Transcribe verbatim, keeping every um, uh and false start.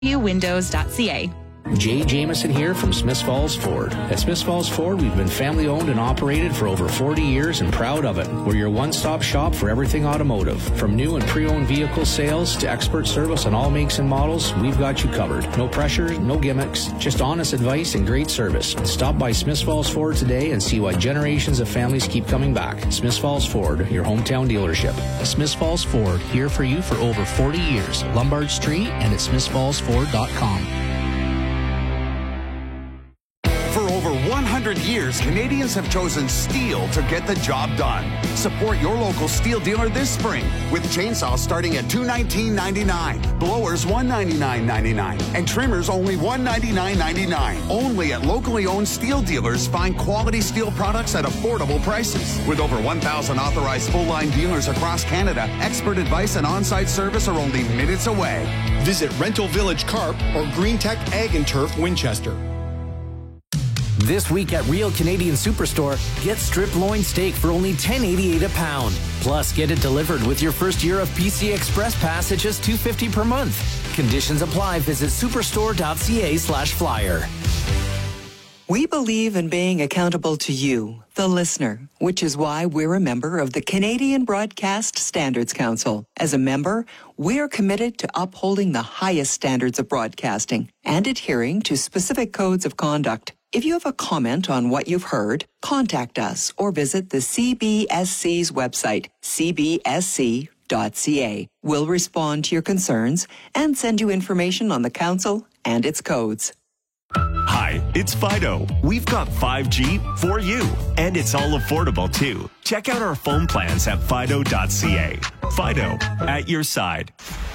windows dot c a. Jay Jameson here from Smiths Falls Ford. At Smiths Falls Ford, we've been family owned and operated for over forty years and proud of it. We're your one-stop shop for everything automotive. From new and pre-owned vehicle sales to expert service on all makes and models, we've got you covered. No pressure, no gimmicks, just honest advice and great service. Stop by Smiths Falls Ford today and see why generations of families keep coming back. Smiths Falls Ford, your hometown dealership. Smiths Falls Ford, here for you for over forty years. Lombard Street and at smiths falls ford dot com. For over one hundred years, Canadians have chosen steel to get the job done. Support your local steel dealer this spring with chainsaws starting at two hundred nineteen dollars and ninety-nine cents, blowers one hundred ninety-nine dollars and ninety-nine cents, and trimmers only one hundred ninety-nine dollars and ninety-nine cents. Only at locally owned steel dealers find quality steel products at affordable prices. With over one thousand authorized full-line dealers across Canada, expert advice and on-site service are only minutes away. Visit Rental Village Carp or Green Tech Ag and Turf Winchester. This week at Real Canadian Superstore, get strip loin steak for only ten eighty-eight a pound. Plus, get it delivered with your first year of P C Express Pass at just two fifty per month. Conditions apply. Visit superstore dot c a slash flyer. We believe in being accountable to you, the listener, which is why we're a member of the Canadian Broadcast Standards Council. As a member, we're committed to upholding the highest standards of broadcasting and adhering to specific codes of conduct. If you have a comment on what you've heard, contact us or visit the C B S C's website, c b s c dot c a. We'll respond to your concerns and send you information on the council and its codes. Hi, it's Fido. We've got five G for you, and it's all affordable too. Check out our phone plans at fido dot c a. Fido, at your side.